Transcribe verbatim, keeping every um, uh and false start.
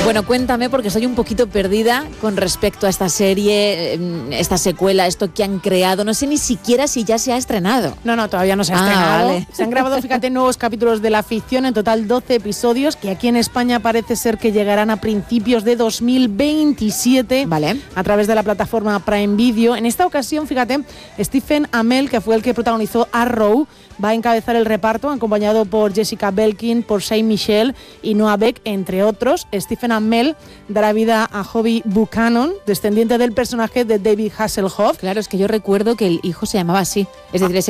Bueno, cuéntame, porque soy un poquito perdida con respecto a esta serie, esta secuela, esto que han creado. No sé ni siquiera si ya se ha estrenado. No, no, todavía no se ha Ah, estrenado. vale. Se han grabado, fíjate, nuevos capítulos de la ficción, en total doce episodios, que aquí en España parece ser que llegarán a principios de dos mil veintisiete. Vale. A través de la plataforma Prime Video. En esta ocasión, fíjate, Stephen Amell, que fue el que protagonizó Arrow, va a encabezar el reparto, acompañado por Jessica Belkin, por Saint-Michel y Noah Beck, entre otros. Stephen Amell dará vida a Hobie Buchanan, descendiente del personaje de David Hasselhoff. Claro, es que yo recuerdo que el hijo se llamaba así. Es decir,